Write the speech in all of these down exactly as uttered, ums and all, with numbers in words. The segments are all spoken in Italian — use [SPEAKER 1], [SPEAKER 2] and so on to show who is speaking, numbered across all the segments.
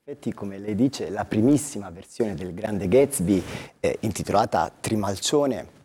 [SPEAKER 1] effetti, come lei dice, la primissima versione del Grande Gatsby, eh, intitolata Trimalcione,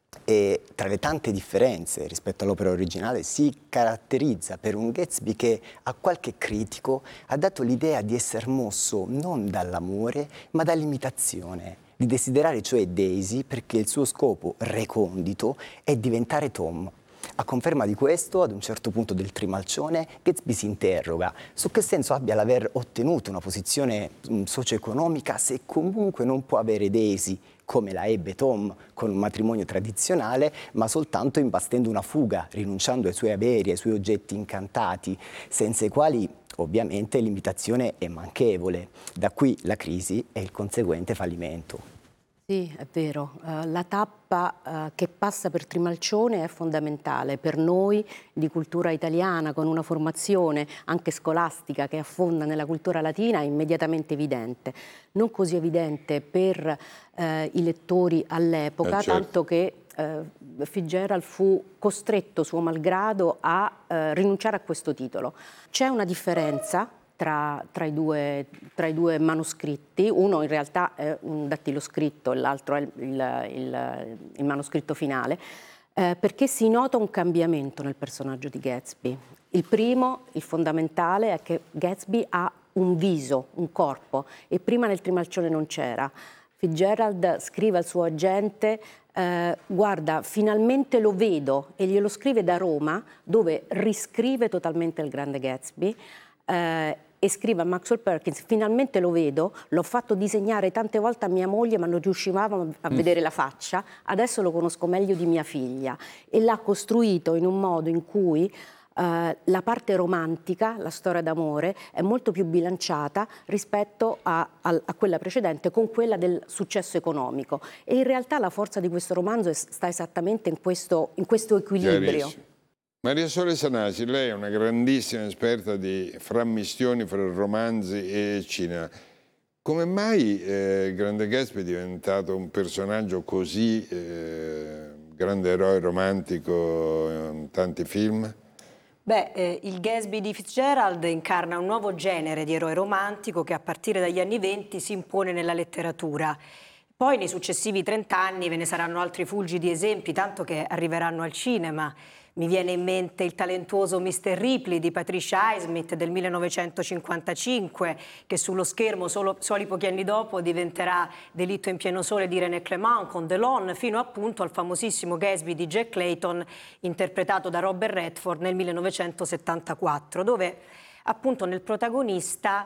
[SPEAKER 1] e tra le tante differenze rispetto all'opera originale si caratterizza per un Gatsby che a qualche critico ha dato l'idea di essere mosso non dall'amore ma dall'imitazione, di desiderare cioè Daisy perché il suo scopo recondito è diventare Tom. A conferma di questo, ad un certo punto del Trimalcione, Gatsby si interroga su che senso abbia l'aver ottenuto una posizione mh, socio-economica se comunque non può avere Daisy, come la ebbe Tom con un matrimonio tradizionale, ma soltanto imbastendo una fuga, rinunciando ai suoi averi, ai suoi oggetti incantati, senza i quali ovviamente l'imitazione è manchevole. Da qui la crisi e il conseguente fallimento.
[SPEAKER 2] Sì, è vero. Uh, la tappa uh, che passa per Trimalcione è fondamentale per noi di cultura italiana, con una formazione anche scolastica che affonda nella cultura latina, è immediatamente evidente. Non così evidente per uh, i lettori all'epoca,
[SPEAKER 3] eh, certo.
[SPEAKER 2] tanto che uh, Fitzgerald fu costretto suo malgrado a uh, rinunciare a questo titolo. C'è una differenza Tra, tra, i due, tra i due manoscritti, uno in realtà è un dattiloscritto e l'altro è il, il, il, il manoscritto finale, eh, perché si nota un cambiamento nel personaggio di Gatsby. Il primo, il fondamentale, è che Gatsby ha un viso, un corpo, e prima nel Trimalcione non c'era. Fitzgerald scrive al suo agente: eh, guarda, finalmente lo vedo, e glielo scrive da Roma, dove riscrive totalmente il Grande Gatsby. Eh, e scrive a Maxwell Perkins: finalmente lo vedo, l'ho fatto disegnare tante volte a mia moglie ma non riuscivamo a vedere la faccia, adesso lo conosco meglio di mia figlia, e l'ha costruito in un modo in cui eh, la parte romantica, la storia d'amore, è molto più bilanciata rispetto a, a, a quella precedente, con quella del successo economico, e in realtà la forza di questo romanzo sta esattamente in questo, in questo equilibrio.
[SPEAKER 3] Maria Sole Sanasi, lei è una grandissima esperta di frammistioni fra romanzi e cinema. Come mai eh, il Grande Gatsby è diventato un personaggio così eh, grande eroe romantico in tanti film?
[SPEAKER 4] Beh, eh, il Gatsby di Fitzgerald incarna un nuovo genere di eroe romantico che a partire dagli anni venti si impone nella letteratura. Poi nei successivi trent'anni ve ne saranno altri fulgidi esempi, tanto che arriveranno al cinema. Mi viene in mente il talentuoso mister Ripley di Patricia Highsmith del millenovecentocinquantacinque, che sullo schermo solo, soli pochi anni dopo diventerà Delitto in pieno sole di René Clément con Delon, fino appunto al famosissimo Gatsby di Jack Clayton, interpretato da Robert Redford nel millenovecentosettantaquattro, dove appunto nel protagonista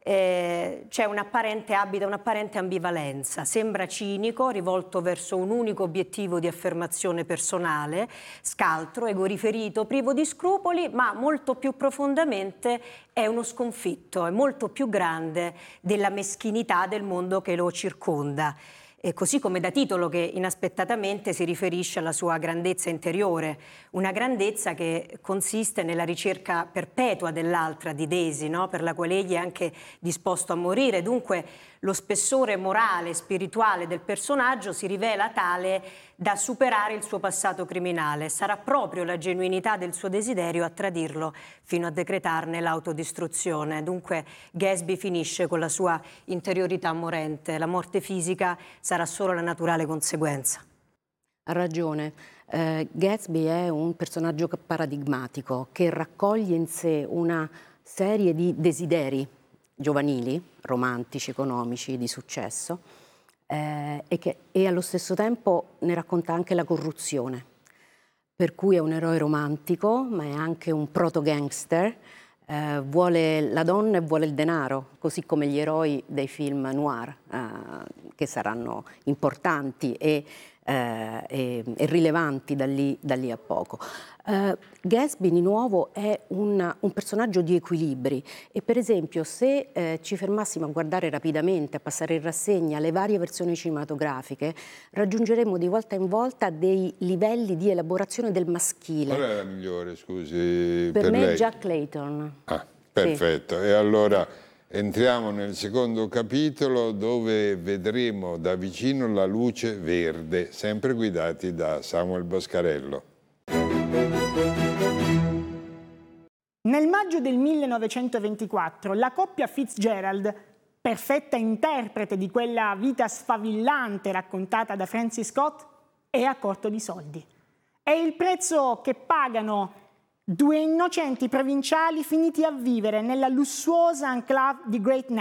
[SPEAKER 4] Eh, c'è un'apparente, abita un'apparente ambivalenza, sembra cinico, rivolto verso un unico obiettivo di affermazione personale, scaltro, egoriferito, privo di scrupoli, ma molto più profondamente è uno sconfitto, è molto più grande della meschinità del mondo che lo circonda. E così come da titolo, che inaspettatamente si riferisce alla sua grandezza interiore, una grandezza che consiste nella ricerca perpetua dell'altra, di Daisy, no? Per la quale egli è anche disposto a morire. Dunque lo spessore morale e spirituale del personaggio si rivela tale da superare il suo passato criminale. Sarà proprio la genuinità del suo desiderio a tradirlo fino a decretarne l'autodistruzione. Dunque Gatsby finisce con la sua interiorità morente. La morte fisica sarà solo la naturale conseguenza.
[SPEAKER 2] Ha ragione. Eh, Gatsby è un personaggio paradigmatico che raccoglie in sé una serie di desideri giovanili, romantici, economici, di successo, eh, e, che, e allo stesso tempo ne racconta anche la corruzione. Per cui è un eroe romantico, ma è anche un proto-gangster, eh, vuole la donna e vuole il denaro, così come gli eroi dei film noir, eh, che saranno importanti e, eh, e, e rilevanti da lì, da lì a poco. Uh, Gatsby di nuovo è un, un personaggio di equilibri, e per esempio se eh, ci fermassimo a guardare rapidamente, a passare in rassegna le varie versioni cinematografiche, raggiungeremmo di volta in volta dei livelli di elaborazione del maschile.
[SPEAKER 3] Qual è la migliore, scusi?
[SPEAKER 2] Per,
[SPEAKER 3] per
[SPEAKER 2] me
[SPEAKER 3] lei?
[SPEAKER 2] Jack Clayton.
[SPEAKER 3] Ah, perfetto. Sì. E allora entriamo nel secondo capitolo, dove vedremo da vicino la luce verde, sempre guidati da Samuel Boscarello.
[SPEAKER 5] Nel maggio del millenovecentoventiquattro la coppia Fitzgerald perfetta interprete di quella vita sfavillante raccontata da Francis Scott, è a corto di soldi. È il prezzo che pagano due innocenti provinciali finiti a vivere nella lussuosa enclave di Great Neck,